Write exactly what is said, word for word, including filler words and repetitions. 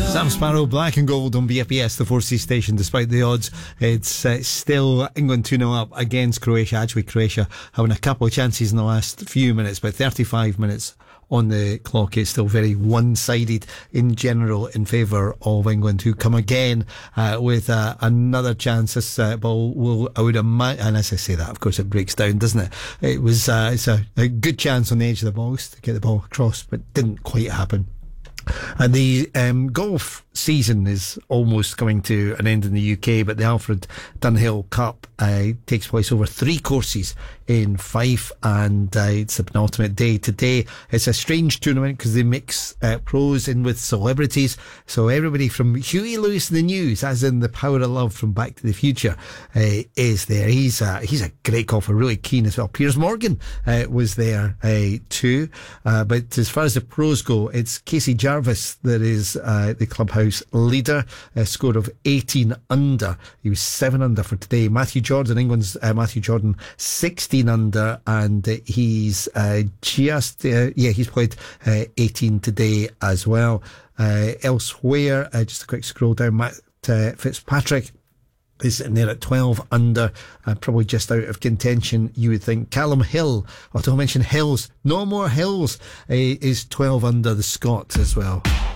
Sam Sparrow, black and gold on B F B S, the Four Seas station. Despite the odds, it's uh, still England two nil up against Croatia. Actually, Croatia having a couple of chances in the last few minutes, but thirty-five minutes on the clock. It's still very one-sided in general in favour of England, who come again uh, with uh, another chance. This uh, ball will, I would imagine, and as I say that, of course, it breaks down, doesn't it? It was uh, it's a, a good chance on the edge of the box to get the ball across, but didn't quite happen. And the um, golf season is almost coming to an end in the U K, but the Alfred Dunhill Cup uh, takes place over three courses in Fife, and uh, it's the penultimate day today. It's a strange tournament because they mix uh, pros in with celebrities, so everybody from Huey Lewis and the News, as in The Power of Love from Back to the Future, uh, is there. He's a, he's a great golfer, really keen as well. Piers Morgan uh, was there uh, too, uh, but as far as the pros go, it's Casey Jarvis that is uh, the clubhouse leader, a score of eighteen under. He was seven under for today. Matthew Jordan, England's uh, Matthew Jordan, sixteen under, and uh, he's uh, just uh, yeah he's played uh, eighteen today as well. Uh, elsewhere, uh, just a quick scroll down, Matt uh, Fitzpatrick is sitting there at twelve under, uh, probably just out of contention, you would think. Callum Hill, oh, don't mention Hills, no more Hills, uh, is twelve under, the Scot as well.